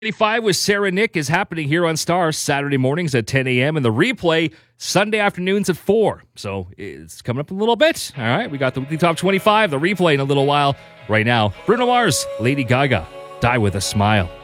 85 with Sarah Nick is happening here on Star Saturday mornings at 10 a.m. and the replay Sunday afternoons at 4. So it's coming up a little bit. All right, we got the weekly top 25, the replay in a little while. Right now, Bruno Mars, Lady Gaga, Die With a Smile.